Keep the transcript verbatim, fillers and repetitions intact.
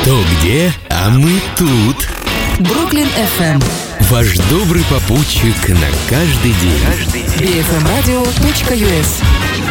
Кто где, а мы тут. Бруклин эф эм. Ваш добрый попутчик на каждый день. би эф эм радио точка ю эс.